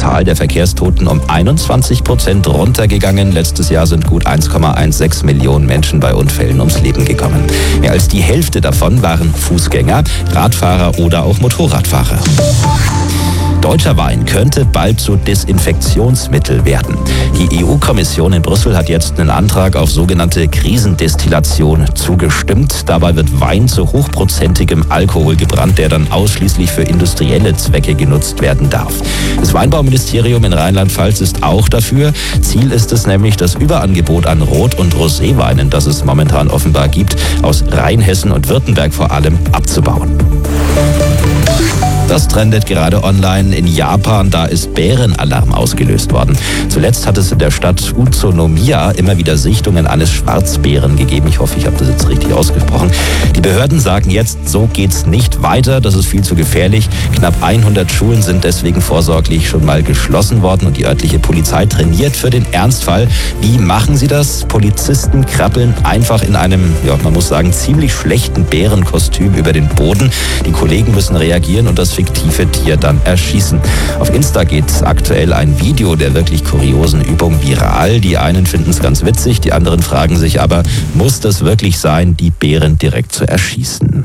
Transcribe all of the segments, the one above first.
Zahl der Verkehrstoten um 21% runtergegangen. Letztes Jahr sind gut 1,16 Millionen Menschen bei Unfällen ums Leben gekommen. Mehr als die Hälfte davon waren Fußgänger, Radfahrer oder auch Motorradfahrer. Deutscher Wein könnte bald zu Desinfektionsmittel werden. Die EU-Kommission in Brüssel hat jetzt einen Antrag auf sogenannte Krisendestillation zugestimmt. Dabei wird Wein zu hochprozentigem Alkohol gebrannt, der dann ausschließlich für industrielle Zwecke genutzt werden darf. Das Weinbauministerium in Rheinland-Pfalz ist auch dafür. Ziel ist es nämlich, das Überangebot an Rot- und Roséweinen, das es momentan offenbar gibt, aus Rheinhessen und Württemberg vor allem abzubauen. Das trendet gerade online in Japan, da ist Bärenalarm ausgelöst worden. Zuletzt hat es in der Stadt Utsunomiya immer wieder Sichtungen eines Schwarzbären gegeben. Ich hoffe, ich habe das jetzt richtig ausgesprochen. Die Behörden sagen jetzt, so geht's nicht weiter, das ist viel zu gefährlich. Knapp 100 Schulen sind deswegen vorsorglich schon mal geschlossen worden und die örtliche Polizei trainiert für den Ernstfall. Wie machen sie das? Polizisten krabbeln einfach in einem, man muss sagen, ziemlich schlechten Bärenkostüm über den Boden. Die Kollegen müssen reagieren und das fiktive Tier dann erschießen. Auf Insta geht aktuell ein Video der wirklich kuriosen Übung viral. Die einen finden es ganz witzig, die anderen fragen sich aber, muss das wirklich sein, die Bären direkt zu erschießen?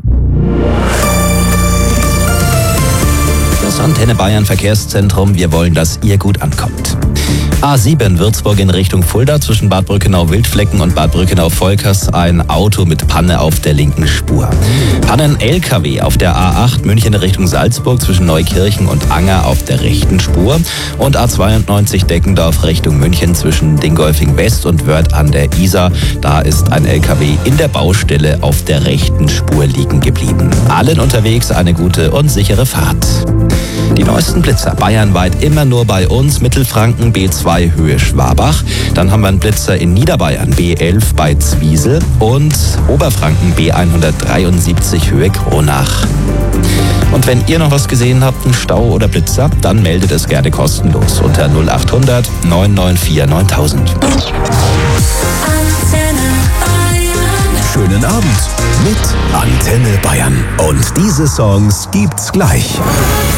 Das Antenne Bayern Verkehrszentrum, wir wollen, dass ihr gut ankommt. A7 Würzburg in Richtung Fulda zwischen Bad Brückenau-Wildflecken und Bad Brückenau-Volkers ein Auto mit Panne auf der linken Spur. Pannen-LKW auf der A8 München in Richtung Salzburg zwischen Neukirchen und Anger auf der rechten Spur und A92 Deckendorf Richtung München zwischen Dingolfing West und Wörth an der Isar. Da ist ein LKW in der Baustelle auf der rechten Spur liegen geblieben. Allen unterwegs eine gute und sichere Fahrt. Die neuesten Blitzer bayernweit immer nur bei uns. Mittelfranken B2 Höhe Schwabach. Dann haben wir einen Blitzer in Niederbayern B11 bei Zwiesel und Oberfranken B173 Höhe Kronach. Und wenn ihr noch was gesehen habt, einen Stau oder Blitzer, dann meldet es gerne kostenlos unter 0800 994 9000. Schönen Abend mit Antenne Bayern. Und diese Songs gibt's gleich.